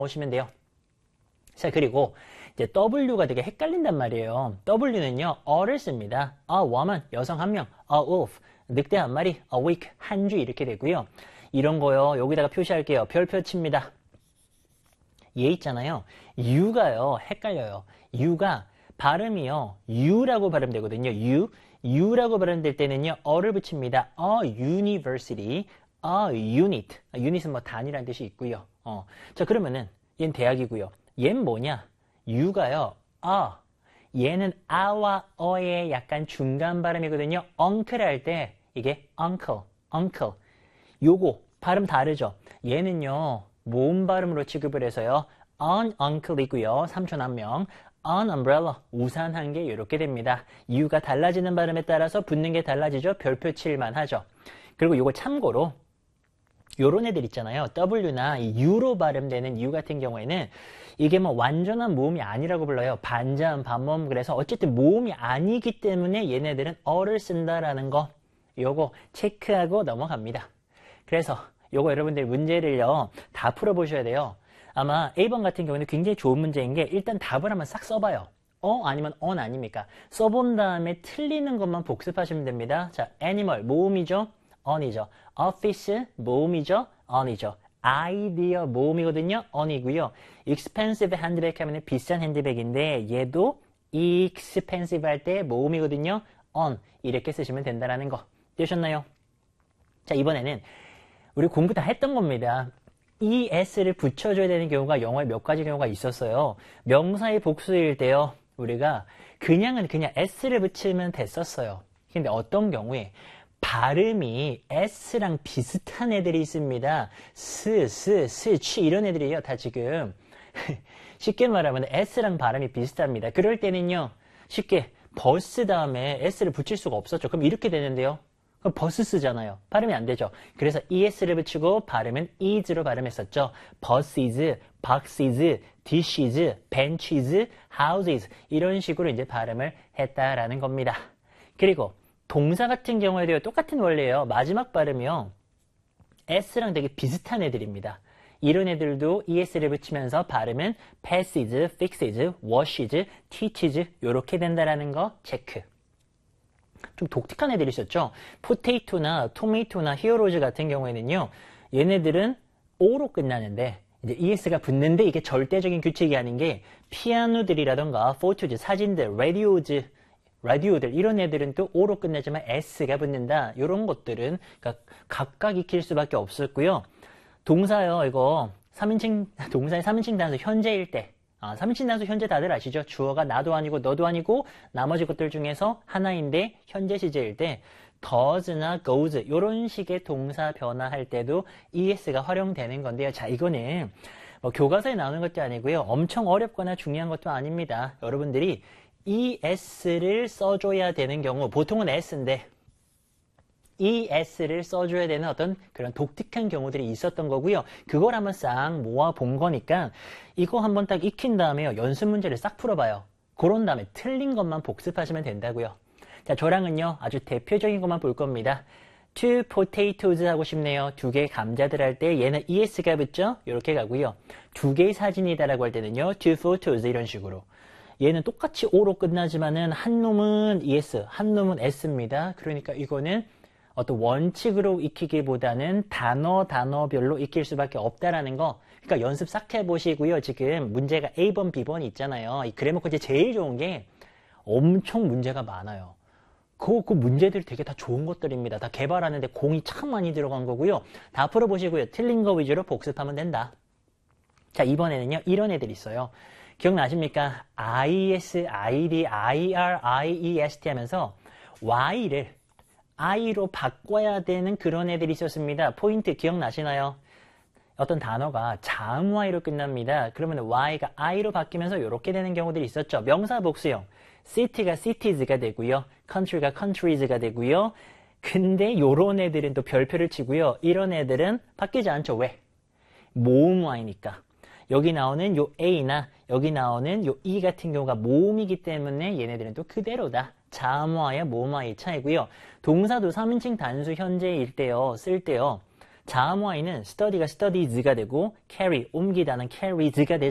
오시면 돼요. 자, 그리고 이제 W가 되게 헷갈린단 말이에요. W는요, a를 씁니다. A woman, 여성 한 명, a wolf, 늑대 한 마리, a week, 한 주 이렇게 되고요. 이런 거요, 여기다가 표시할게요. 별표 칩니다. 얘 있잖아요. U가요, 헷갈려요. U가 발음이요, U라고 발음되거든요. U라고 발음될 때는요, 어를 붙입니다. A university, a unit. unit은 뭐 단위라는 뜻이 있고요. 자, 그러면은 얘는 대학이고요. 얘는 뭐냐? U가요, 얘는 아와 어의 약간 중간 발음이거든요. uncle 할 때 이게 uncle. 요거 발음 다르죠? 얘는요, 모음 발음으로 취급을 해서요, an uncle이고요. 삼촌 한 명. an umbrella, 우산 한 개 이렇게 됩니다. U가 달라지는 발음에 따라서 붙는 게 달라지죠? 별표 칠만 하죠. 그리고 요거 참고로 요런 애들 있잖아요. W나 U로 발음되는 U 같은 경우에는 이게 뭐 완전한 모음이 아니라고 불러요. 반자음, 반모음. 그래서 어쨌든 모음이 아니기 때문에 얘네들은 어를 쓴다라는 거 요거 체크하고 넘어갑니다. 그래서 요거 여러분들 문제를요 다 풀어보셔야 돼요. 아마 A번 같은 경우는 굉장히 좋은 문제인 게 일단 답을 한번 싹 써봐요. 아니면 on 아닙니까? 써본 다음에 틀리는 것만 복습하시면 됩니다. 자, animal 모음이죠? on이죠. office 모음이죠? on이죠. idea 모음이거든요? on이고요. expensive handbag 하면 비싼 핸드백인데 얘도 expensive 할 때 모음이거든요? on 이렇게 쓰시면 된다는 거 되셨나요? 자, 이번에는 우리 공부 다 했던 겁니다. es를 붙여줘야 되는 경우가 영어에 몇 가지 경우가 있었어요. 명사의 복수일 때요. 우리가 그냥 s를 붙이면 됐었어요. 근데 어떤 경우에 발음이 s랑 비슷한 애들이 있습니다. 취 이런 애들이에요. 다 지금 쉽게 말하면 s랑 발음이 비슷합니다. 그럴 때는요. 쉽게 버스 다음에 s를 붙일 수가 없었죠. 그럼 이렇게 되는데요. 그럼 버스 쓰잖아요. 발음이 안 되죠. 그래서 es를 붙이고 발음은 is로 발음했었죠. buses, boxes, dishes, benches, houses 이런 식으로 이제 발음을 했다라는 겁니다. 그리고 동사 같은 경우에도 똑같은 원리예요. 마지막 발음이요. s랑 되게 비슷한 애들입니다. 이런 애들도 es를 붙이면서 발음은 passes, fixes, washes, teaches 이렇게 된다라는 거 체크. 좀 독특한 애들이 있었죠. 포테이토나 토메이토나 히어로즈 같은 경우에는요. 얘네들은 o로 끝나는데 이제 es가 붙는데 이게 절대적인 규칙이 아닌 게 피아노들이라던가 포토즈, 사진들, 라디오들 이런 애들은 또 o로 끝나지만 s가 붙는다. 이런 것들은 그러니까 각각 익힐 수밖에 없었고요. 동사요. 이거 3인칭 동사의 3인칭 단수 현재일 때 3인칭 단수 현재 다들 아시죠? 주어가 나도 아니고 너도 아니고 나머지 것들 중에서 하나인데 현재 시제일 때 does나 goes 이런 식의 동사 변화할 때도 es가 활용되는 건데요. 자, 이거는 뭐 교과서에 나오는 것도 아니고요. 엄청 어렵거나 중요한 것도 아닙니다. 여러분들이 es를 써줘야 되는 경우 보통은 s인데 es를 써줘야 되는 어떤 그런 독특한 경우들이 있었던 거고요. 그걸 한번 싹 모아 본 거니까 이거 한번 딱 익힌 다음에요. 연습 문제를 싹 풀어봐요. 그런 다음에 틀린 것만 복습하시면 된다고요. 자, 저랑은요. 아주 대표적인 것만 볼 겁니다. two potatoes 하고 싶네요. 두 개의 감자들 할 때 얘는 es가 붙죠? 이렇게 가고요. 두 개의 사진이다라고 할 때는요. two photos 이런 식으로. 얘는 똑같이 o로 끝나지만은 한 놈은 es, 한 놈은 s입니다. 그러니까 이거는 어떤 원칙으로 익히기보다는 단어별로 익힐 수밖에 없다라는 거. 그러니까 연습 싹 해보시고요. 지금 문제가 A번, B번이 있잖아요. 이 그래머 퀴즈 제일 좋은 게 엄청 문제가 많아요. 그 문제들이 되게 다 좋은 것들입니다. 다 개발하는데 공이 참 많이 들어간 거고요. 다 풀어보시고요. 틀린 거 위주로 복습하면 된다. 자, 이번에는요. 이런 애들이 있어요. 기억나십니까? IS, ID, IR, IEST 하면서 Y를 I로 바꿔야 되는 그런 애들이 있었습니다. 포인트 기억나시나요? 어떤 단어가 자음 Y로 끝납니다. 그러면 Y가 I로 바뀌면서 이렇게 되는 경우들이 있었죠. 명사 복수형. city가 cities가 되고요. country가 countries가 되고요. 근데 요런 애들은 또 별표를 치고요. 이런 애들은 바뀌지 않죠. 왜? 모음 Y니까. 여기 나오는 요 A나 여기 나오는 요 E 같은 경우가 모음이기 때문에 얘네들은 또 그대로다. 자음화와 모음화의 차이고요. 동사도 3인칭 단수 현재일 때요. 쓸 때요. 자음 Y는 study가 studies가 되고 carry, 옮기다는 carried가 되죠.